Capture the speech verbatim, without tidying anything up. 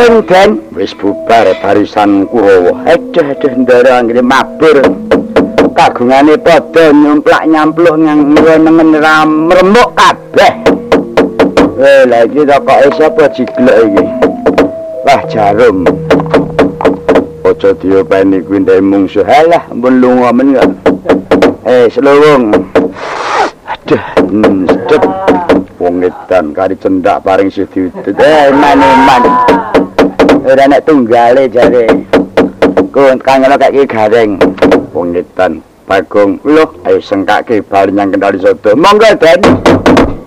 Durung Den wis bubar barisan Kurawa. Aduh aduh ndara anggere mabur. Kagungane padha nyumplak nyampluh ngengen ram remuk kabeh. Eh lha iki kok sapa jiglek iki? Wah jarum. Aja diopeni kuwi ndek mungsuh. Halah ampun lunga men kok. Eh selowong. Aduh, cep. Wong edan kari cendak paring sih diudet. Eh man-man. Ora nek tunggale jare. Kon kangen kaki gareng. Wong edan Bagong, lho ayo sengkake bal nyang kendali sodo. Monggo Den.